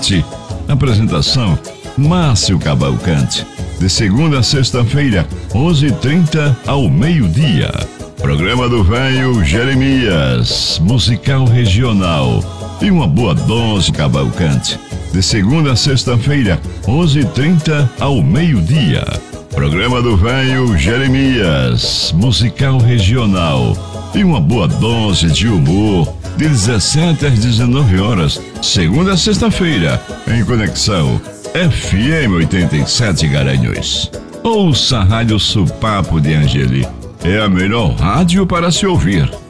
Cavalcante. Apresentação: Márcio Cavalcante. De segunda a sexta-feira, 11h30 ao meio-dia. Programa do Velho Jeremias, musical regional. E uma boa dose Cavalcante. De segunda a sexta-feira, 11h30 ao meio-dia. Programa do Velho Jeremias, musical regional. E uma boa dose de humor, de 17 às 19 horas, segunda a sexta-feira, em conexão FM 87 Garanhuns. Ouça a Rádio Supapo de Angeli. É a melhor rádio para se ouvir.